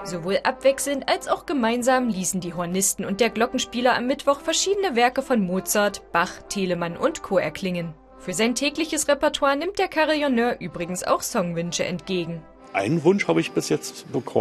Sowohl abwechselnd als auch gemeinsam ließen die Hornisten und der Glockenspieler am Mittwoch verschiedene Werke von Mozart, Bach, Telemann und Co. erklingen. Für sein tägliches Repertoire nimmt der Carillonneur übrigens auch Songwünsche entgegen. Einen Wunsch habe ich bis jetzt bekommen.